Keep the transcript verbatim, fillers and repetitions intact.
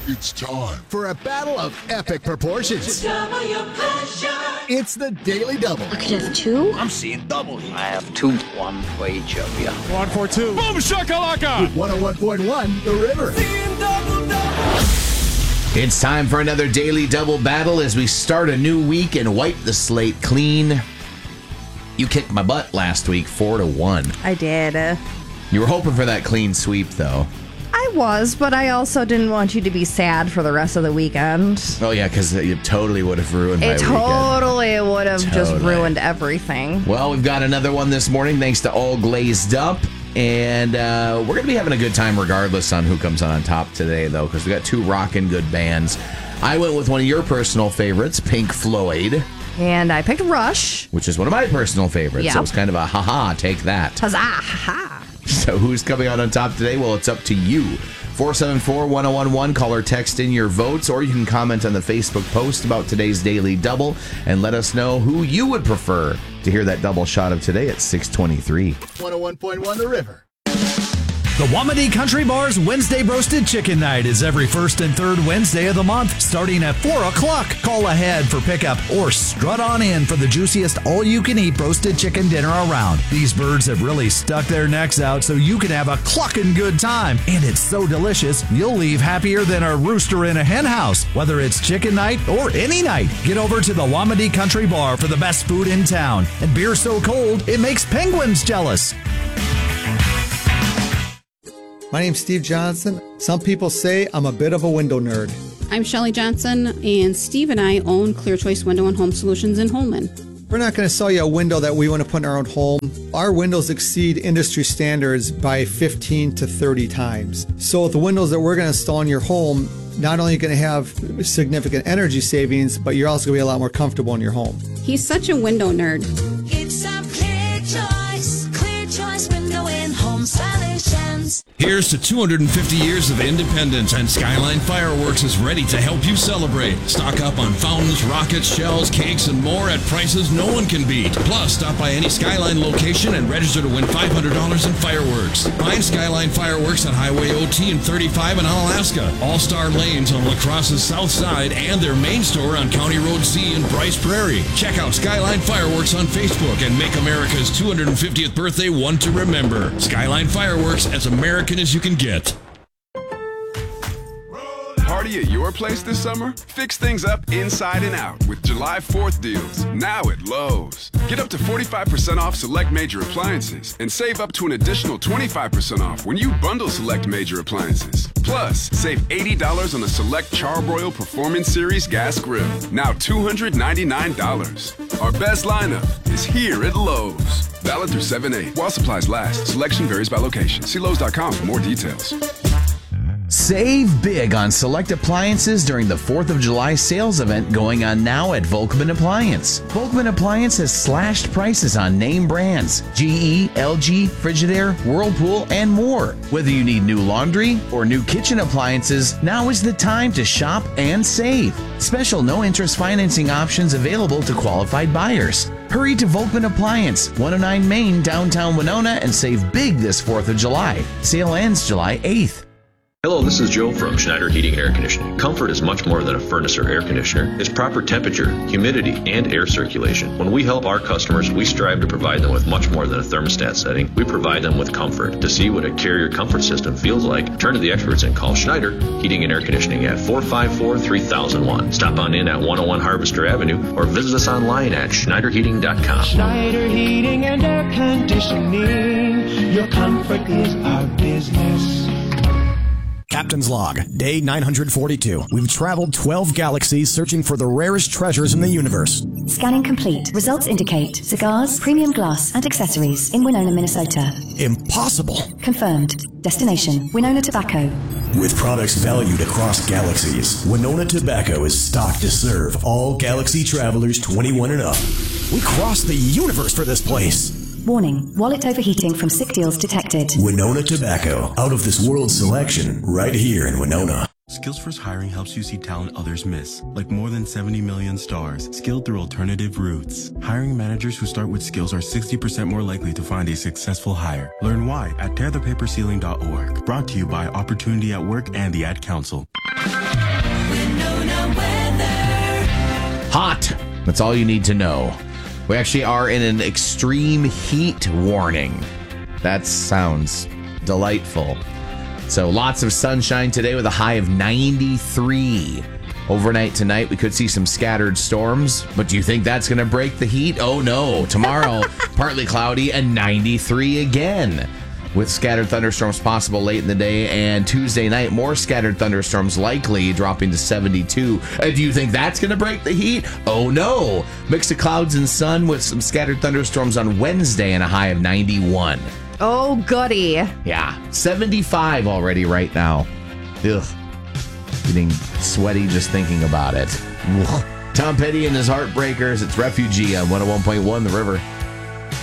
It's time for a battle of epic proportions. Double your pleasure. It's the Daily Double. I could have two. I'm seeing double here. I have two. One for each of you. One for two. Boom shakalaka! With one oh one point one, The River. Seeing double, double. It's time for another Daily Double battle as we start a new week and wipe the slate clean. You kicked my butt last week, four to one. I did. You were hoping for that clean sweep, though. I was, but I also didn't want you to be sad for the rest of the weekend. Oh, yeah, because it totally would have ruined my It weekend. totally would have just Totally. ruined everything. Well, we've got another one this morning, thanks to All Glazed Up. And uh, we're going to be having a good time regardless on who comes on top today, though, because we got two rockin' good bands. I went with one of your personal favorites, Pink Floyd. And I picked Rush. Which is one of my personal favorites. Yep. So it's kind of a ha-ha, take that. Huzzah! Ha-ha. So who's coming out on top today? Well, it's up to you. four seven four, one oh one one. Call or text in your votes, or you can comment on the Facebook post about today's Daily Double and let us know who you would prefer to hear that double shot of today at six twenty-three. one oh one point one, The River. The Wamedy Country Bar's Wednesday Roasted Chicken Night is every first and third Wednesday of the month, starting at four o'clock. Call ahead for pickup or strut on in for the juiciest all-you-can-eat roasted chicken dinner around. These birds have really stuck their necks out so you can have a clucking good time. And it's so delicious, you'll leave happier than a rooster in a hen house. Whether it's chicken night or any night, get over to the Wamedy Country Bar for the best food in town. And beer so cold, it makes penguins jealous. My name's Steve Johnson. Some people say I'm a bit of a window nerd. I'm Shelley Johnson, and Steve and I own Clear Choice Window and Home Solutions in Holman. We're not going to sell you a window that we want to put in our own home. Our windows exceed industry standards by fifteen to thirty times. So the windows that we're going to install in your home, not only are you going to have significant energy savings, but you're also going to be a lot more comfortable in your home. He's such a window nerd. It's a Clear Choice. Clear Choice Window and Home Solutions. Here's to two hundred fifty years of independence, and Skyline Fireworks is ready to help you celebrate. Stock up on fountains, rockets, shells, cakes, and more at prices no one can beat. Plus, stop by any Skyline location and register to win five hundred dollars in fireworks. Find Skyline Fireworks on Highway O T and thirty-five in Onalaska, All-Star Lanes on La Crosse's south side, and their main store on County Road C in Bryce Prairie. Check out Skyline Fireworks on Facebook and make America's two hundred fiftieth birthday one to remember. Skyline Fireworks, as American as you can get. Party at your place this summer? Fix things up inside and out with July fourth deals, now at Lowe's. Get up to forty-five percent off select major appliances and save up to an additional twenty-five percent off when you bundle select major appliances. Plus, save eighty dollars on a select Charbroil Performance Series gas grill, now two hundred ninety-nine dollars. Our best lineup is here at Lowe's. Valid through seven eight. While supplies last, selection varies by location. See Lowe's dot com for more details. Save big on select appliances during the fourth of July sales event going on now at Volkman Appliance. Volkman Appliance has slashed prices on name brands, G E, L G, Frigidaire, Whirlpool, and more. Whether you need new laundry or new kitchen appliances, now is the time to shop and save. Special no-interest financing options available to qualified buyers. Hurry to Volkman Appliance, one oh nine Main, downtown Winona, and save big this fourth of July. Sale ends July eighth. Hello, this is Joe from Schneider Heating and Air Conditioning. Comfort is much more than a furnace or air conditioner. It's proper temperature, humidity, and air circulation. When we help our customers, we strive to provide them with much more than a thermostat setting. We provide them with comfort. To see what a Carrier comfort system feels like, turn to the experts and call Schneider Heating and Air Conditioning at four five four, three thousand one. Stop on in at one oh one Harvester Avenue or visit us online at schneider heating dot com. Schneider Heating and Air Conditioning. Your comfort is our business. Captain's Log, day nine hundred forty-two. We've traveled twelve galaxies searching for the rarest treasures in the universe. Scanning complete. Results indicate cigars, premium glass, and accessories in Winona, Minnesota. Impossible. Confirmed. Destination, Winona Tobacco. With products valued across galaxies, Winona Tobacco is stocked to serve all galaxy travelers twenty-one and up. We crossed the universe for this place. Warning, wallet overheating from sick deals detected. Winona Tobacco, out of this world selection, right here in Winona. Skillsforce Hiring helps you see talent others miss, like more than seventy million stars, skilled through alternative routes. Hiring managers who start with skills are sixty percent more likely to find a successful hire. Learn why at tear the paper ceiling dot org. Brought to you by Opportunity at Work and the Ad Council. Hot. That's all you need to know. We actually are in an extreme heat warning. That sounds delightful. So lots of sunshine today with a high of ninety-three. Overnight tonight, we could see some scattered storms, but do you think that's going to break the heat? Oh no. Tomorrow, partly cloudy and ninety-three again, with scattered thunderstorms possible late in the day. And Tuesday night, more scattered thunderstorms likely, dropping to seventy-two. Uh, do you think that's going to break the heat? Oh no. Mix of clouds and sun with some scattered thunderstorms on Wednesday and a high of ninety-one. Oh, goody. Yeah, seventy-five already right now. Ugh. Getting sweaty just thinking about it. Ugh. Tom Petty and his Heartbreakers. It's Refugee on one oh one point one The River.